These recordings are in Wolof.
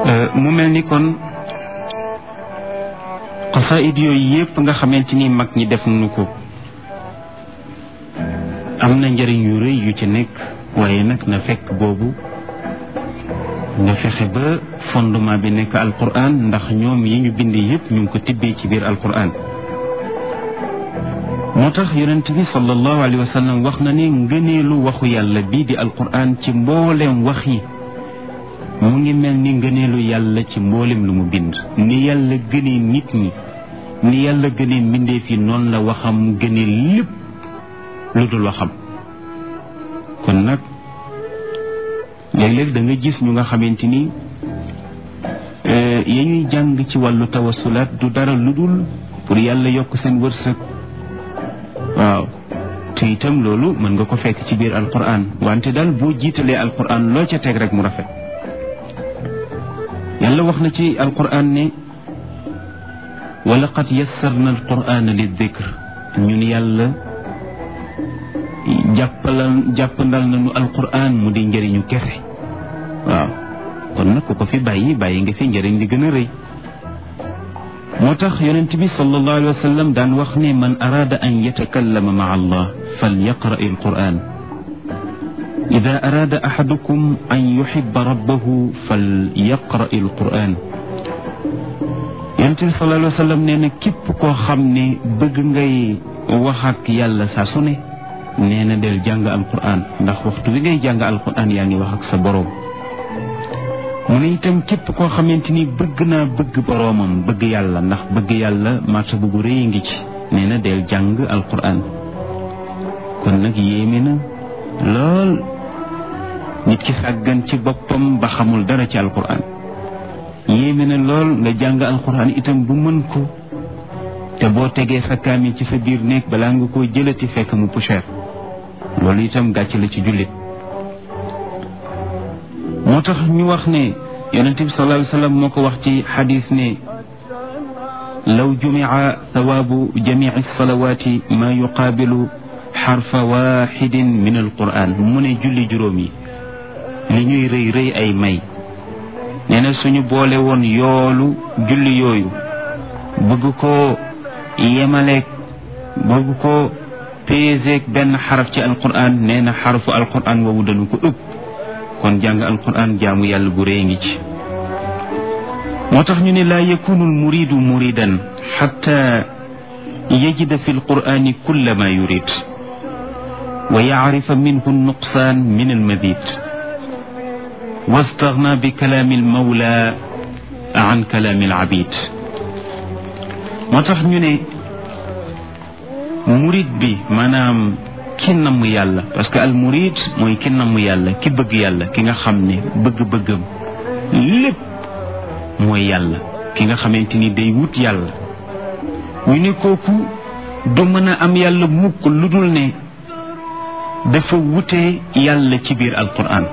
mu mel ni kon xasaayid yooyu yépp nga xamante ni mag ñi def nañu ko am na njëriñ yu rëy yu ci nekk, waaye nag na fekk boobu nga fexe ba fondement bi nekk alquran, ndax ñoom yi ñu bind yépp ñu ngi ko tibbee ci biir alquran. moo tax yonent bi sallallahu alayhi wa sallam wax na ne ngëneelu waxu yàlla bii di alquran ci mbooleem wax yi mu ngi mel ni ngëneelu yàlla ci mbooleem lu mu bind. ni yàlla gënee nit ñi, ni yàlla gënee mbindeef yi, noonu la waxam gënee lépp lu dul waxam. kon nag léeg-léeg da nga gis ñu nga xamante ni ya ñuy jàng ci wàllu tawasulaat du dara lu dul pour yàlla yokk seen wërsëg. waaw te itam loolu mën nga ko fekk ci biir alquran, wante daal boo jiitalee alquran loo ca teg rek mu rafet. yàlla wax na ci alquran ne wa laqad yassarna alqurana lidikr, ñun yàlla jàppandal nañu alquran mu di njëriñu kese. waaw kon nag ku ko fi bàyyi nga fi njëriñ li gën a rëy. moo tax yonent bi sallallahu alayhi wa sallam daan wax ne man araada an yatakallama maa allah falyaqra alquran, ida araada ahadukum an yuhibba rabbahu falyaqra alquran. yonent bi sallallahu alayhi wa sallam nee na képp koo xam ne bëgg ngay wax ak yàlla saa su ne, nee na del jàng alquran, ndax waxtu wi ngay jàng alquran yaa ngi wax ak sa boroom. mu ne itam képp koo xamante ni bëgg naa bëgg boroomam, bëgg yàlla, ndax bëgg yàlla martaba bu rëy ngi ci, nee na del jàng alquran. kon nag yéeme na lool nit ki sàggan ci boppam ba xamul dara ci alquran. yéeme na lool nga jàng alquran itam bu mën ko, te boo tegee sa kaamil ci sa biir néeg balaa nga koo jëlati fekk mu poussière. loolu itam gàcce la ci jullit. moo tax ñu wax ne yonent bi sallallahu alayhi wa sallam moo ko wax ci xadis ne law jumica thawaabu jamici salawaati maa yuqaabilu xarfa waxidin min alquran. mu ne julli juróom yi li ñuy rëy rëy ay may, nee na suñu boole woon yoolu julli yooyu bëgg koo yemaleeg, bëgg koo peeseeg benn xaraf ci alquran, nee na xarafu alquran woowu dañu ko ëpp. kon jàng alquran jaamu yàlla bu rëy ngi ci. moo tax ñu ne laa yakunu almuridu muridan xatta yajida fi alqurani kulla ma yurid wa yacrifa minhu nuqsaan min almadid wastaghna bi kalaami almawla an kalaami alabid. moo tax ñu ne murid bi maanaam ki namm yàlla, parce que al murid mooy ki namm yàlla, ki bëgg yàlla, ki nga xam ne bëgg-bëggam lépp mooy yàlla, ki nga xamante ni day wut yàlla. ñu ne kooku du mën a am yàlla mukk lu dul ne dafa wute yàlla ci biir alquran.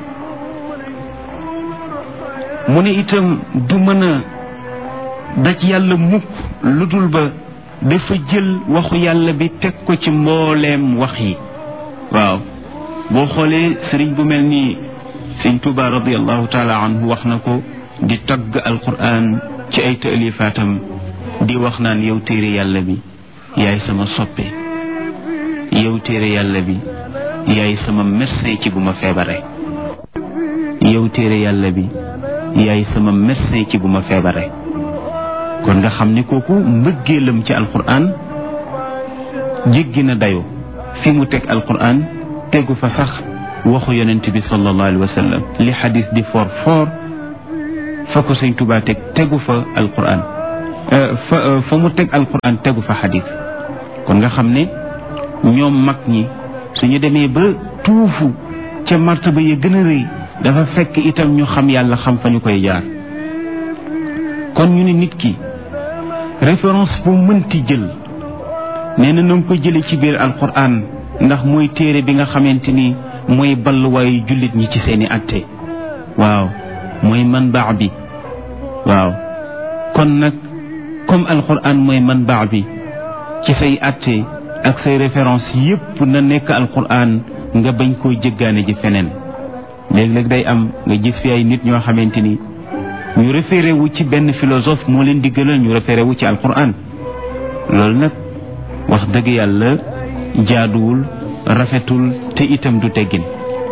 mu ne itam du mën a daj yàlla mukk lu dul ba dafa jël waxu yàlla bi teg ko ci mbooleem wax yi. waaw boo xoolee sëriñ bu mel ni sëriñ Tuuba radiallahu taala anhu wax na ko di tagg alquran ci ay taalifaatam, di wax naan yow téere yàlla bi yaay sama soppe, yow téere yàlla bi yaay sama médecin ci bu ma feebare, yow téere yàlla bi yaay sama médecin ci bu ma feebare. kon nga xam ne kooku mbëggeelam ci alquran jéggi na dayo. fi mu teg alquran tegu fa sax waxu yonent bi sallallahu alayhi wa sallam. li xadis di for fa ko sëñ Tuubaa tegu fa alquran, fa mu teg alquran tegu fa xadis. kon nga xam ne ñoom mag ñi suñu demee ba tuufu ca martaba ya gën a rëy, dafa fekk itam ñu xam yàlla, xam fa ñu koy jaar. kon ñu ne nit ki référence bu mënti jël, nee na nga ko jële ci biir alquran, ndax mooy téere bi nga xamante ni mooy balluwaayu jullit ñi ci seeni atte. waaw mooy manbaa bi. waaw kon nag comme alquran mooy manbaa bi ci say atte ak say référence yépp na nekk alquran, nga bañ koo jëggaane ji feneen. léeg-léeg day am nga gis fi ay nit ñoo xamante ni ñu référé wu ci benn philosophe moo leen di gënal ñu référé wu ci alquran. loolu nag wax dëgg yàlla jaaduwul, rafetul, te itam du teggin.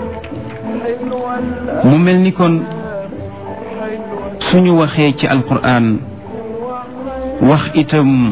mu mel ni kon suñu waxee ci alquran wax itam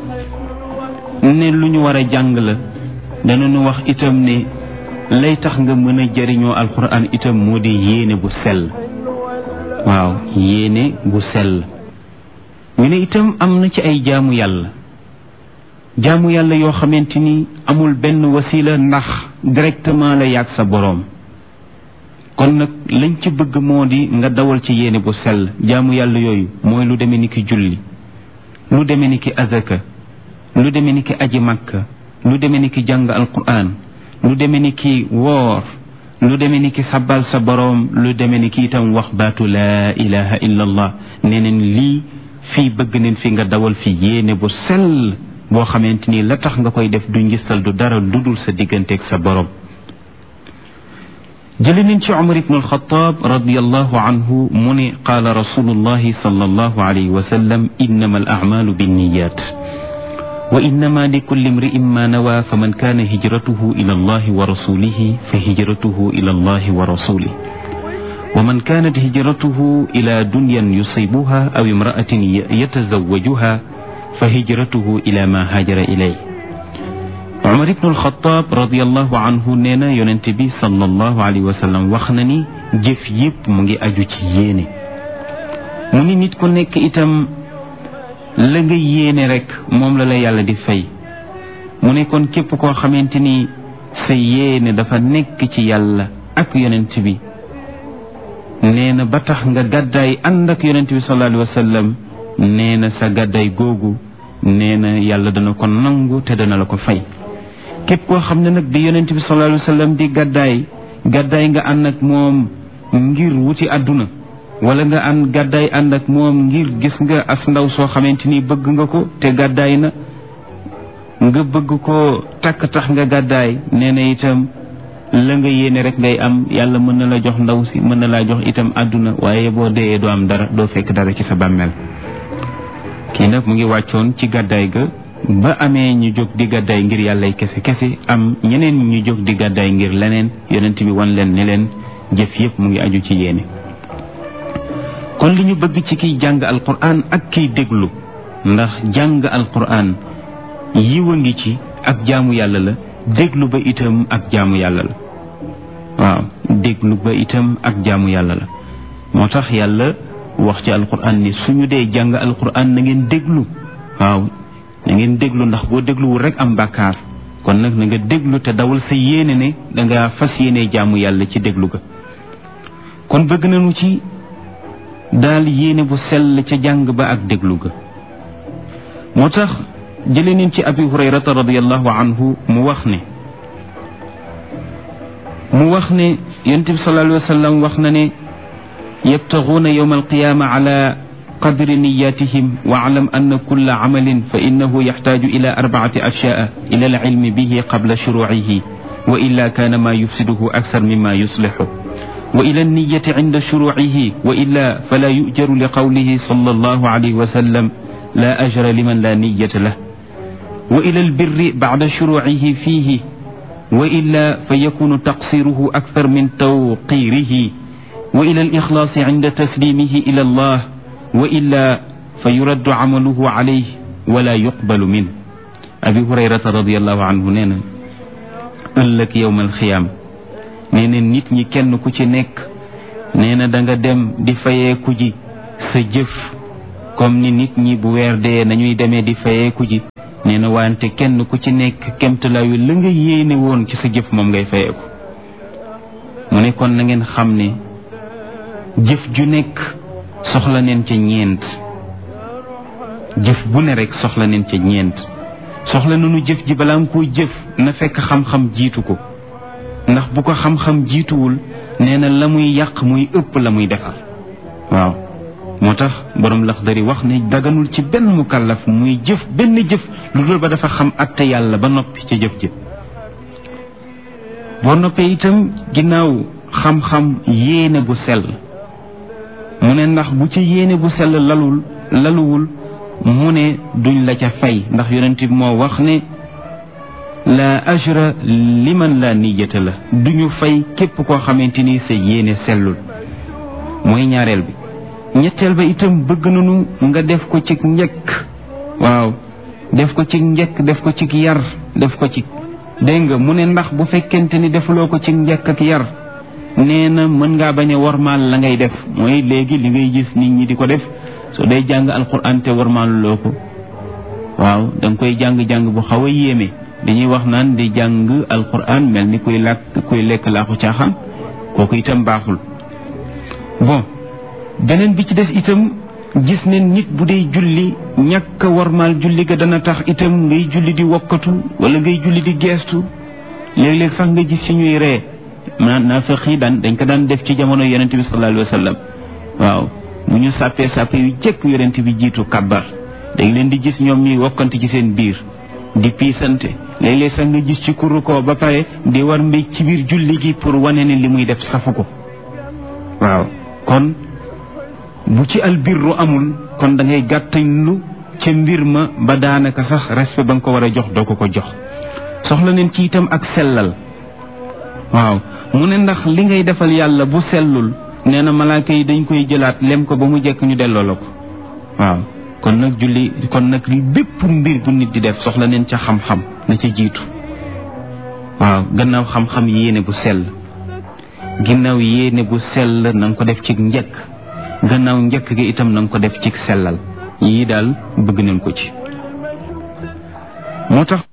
ne lu ñu war a jàng la, danañu wax itam ne lay tax nga mën a jëriñoo alquran itam moo di yéene bu sell. waaw, yéene bu sell. ñu ne itam am na ci ay jaamu yàlla yoo xamante ni amul benn wasila, ndax directement la yàgg sa boroom. kon nag lañ ci bëgg moo di nga dawal ci yéene bu sell. jaamu yàlla yooyu mooy lu demee ni ki julli, lu demee ni ki azaka, lu demee ni ki aji makka, lu demee ni ki jàng alquran, lu demee ni ki woor, lu demee ni ki sabal sa boroom, lu demee ni ki itam wax baatu laa ilaha illa allah. nee neen lii fii bëgg neen fi nga dawal fi yéene bu sell boo xamante ni la tax nga koy def du ngistal, du dara lu dul sa digganteeg sa boroom. jële nañ ci Umar ibn al-Khattab radiyallahu anhu mu ne qaala rasulullahi sallallahu alayhi wa sallam innama al-a'malu binniyat wa innama likulli imri'in ma nawa faman kana hijratuhu ila allahi wa rasulihi fa hijratuhu ila allahi wa rasulihi wa man kanat hijratuhu ila dunyan yusibuha aw imra'atin yatazawwajuha fa hijratuhu ila ma hajara ilayhi. Umar ibn al-Khattab radiyallahu anhu nee na yonent bi sallallahu alayhi wa sallam wax na ni jëf yépp mu ngi aju ci yéene. mu ni nit ku nekk itam la nga yéene rek moom la yàlla di fay. mu ne kon képp koo xamante ni sa yéene dafa nekk ci yàlla ak yonent bi, nee na ba tax nga gàddaay ànd ak yonent bi sallallahu alayhi wa sallam, nee na sa gàddaay googu nee na yàlla dana ko nangu te dana la ko fay. képp koo xam ne nag di yonent bi sallallahu alayhi wa sallam di gàddaay nga ànd ak moom ngir wuti àdduna, wala nga gàddaay ànd ak moom ngir gis nga as ndaw soo xamante ni bëgg nga ko te gàddaay na, nga bëgg ko takk tax nga gàddaay, nee na itam la nga yéene rek ngay am. yàlla mën na la jox ndaw si, mën na laa jox itam àdduna, waaye boo deeyee doo am dara, doo fekk dara ci sa bàmmeel. kii nag mu ngi wàccoon ci gàddaay ga ba amee ñu jóg di gàddaay ngir yàllay kese am ñeneen ñu jóg di gàddaay ngir leneen. yonent bi wan leen ne leen jëf yépp mu ngi aju ci yéene. kon li ñu bëgg ci kiy jàng alquran ak kiy déglu, ndax jàng alquran yiwa ngi ci ak jaamu yàlla la, déglu ba itam ak jaamu yàlla la. waaw, déglu ba itam ak jaamu yàlla la. moo tax yàlla wax ci alquran ni suñu dee jàng alquran na ngeen déglu. waaw, na ngeen déglu, ndax boo dégluwul rek am bàkkaar. kon nag na nga déglu te dawal sa yéene ne danga fas yéene jaamu yàlla ci déglu ga. kon bëgg nañu ci daal yéene bu sell ca jàng ba ak déglu ga. moo tax jëlee nañ ci abi hurayrata radiyallahu anhu mu wax ne yonent bi sallallahu alayhi wa sallam wax na ne yabtaguuna yawma alqiyaama ala qadri niyatihim wa alam anna kulla amalin fa innahu yaxtaaju ila 4 ashyaa ila alilmi bihi qabla shuruucihi wa illa kaana maa yufsiduhu akthar mimma yuslixu wa ila alniyati cinda shuruucihi wa illa fala yujaru li qawlihi sallallahu alayhi wa sallam la ajra liman la niyata lah wa ila albirri bacda shuruucihi fiihi wa illa fa yakunu taqsiruhu akthar min tawqiirihi wa ila alixlaasi cinda taslimihi ila allah wa illa fa yuraddu camaluhu calayhi wala yuqbalu min. abi hurayrata radiallahu anhu nee na ëllëg yowma alxiyaam nee na nit ñi kenn ku ci nekk nee na danga dem di fayeeku ji sa jëf comme ni nit ñi bu weer dee nañuy demee di fayeeku ji. nee na wante kenn ku ci nekk kemtalaayu la nga yéene woon ci sa jëf moom ngay fayeeku. mu ne kon na ngeen xam ne jëf ju nekk soxla neen ca ñeent. jëf bu ne rek soxla neen ca ñeent. soxla nañu jëf ji balaa nga koo jëf na fekk xam-xam jiitu ko, ndax bu ko xam-xam jiituwul nee na la muy yàq muy ëpp la muy defar. waaw, moo tax borom Laxdari wax ne daganul ci benn mukallaf muy jëf benn jëf lu dul ba dafa xam atte yàlla ba noppi ca jëf ji. boo noppee itam ginnaaw xam-xam yéene bu sell mu ne ndax bu ci yéene bu sell laluwul mu ne duñ la ca fay ndax yonent bi moo wax ne la ajra liman la niyata la duñu fay képp koo xamante ni sa yéene sellul mooy ñaareel bi. ñetteel ba itam bëgg nañu nga def ko ci njëkk, waaw def ko ci njëkk, def ko ci yar, def ko ci dégg nga. mu ne ndax bu fekkente ni defuloo ko ci njëkk ak yar nee na mën ngaa bañ a warmaal la ngay def. mooy léegi li ngay gis nit ñi di ko def soo day jàng alquran te warmaaluloo ko, waaw da nga koy jàng-jàng bu xaw a yéeme. dañuy wax naan di jàng alquran mel ni kuy lekk laaxu caaxaan, kooku itam baaxul. bon beneen bi ci des itam gis ne nit bu dee julli ñàkk a warmaal julli ga dana tax itam ngay julli di wokkatu wala ngay julli di geestu. léeg-léeg sax nga gis ci ñuy ree naafiq yi dañ ko daan def ci jamono yonent bi sallallahu alayhi wa sallam. waaw bu ñu sàppee yu jëkk yonent bi jiitu kabbar dañ leen di gis ñoom ñuy wokkante ci seen biir di piisante. léeg-léeg sax nga gis ci kuru ko ba pare di war mbéj ci biir julli gi pour wane ne li muy def safu ko. waaw kon bu ci albirru amul kon da ngay gàttañlu ca mbir ma ba daanaka sax respect ba nga ko war a jox doo ko jox. soxla neen ci itam ak sellal. waaw mu ne ndax li ngay defal yàlla bu sellul nee na malaaka yi dañ koy jëlaat lem ko ba mu jekk ñu delloo la ko. waaw kon nag julli kon nag bépp mbir bu nit di def soxla neen ca xam-xam na ca jiitu. waaw gannaaw xam-xam yéene bu sell, ginnaaw yéene bu sell na nga ko def ci njëkk, gannaaw njëkk gi itam na nga ko def ci sellal. yii daal bëgg nañ ko ci moo tax